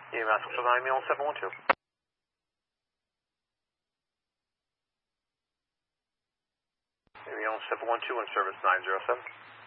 EMS 9 Meal 712. Meal 712 in service 907.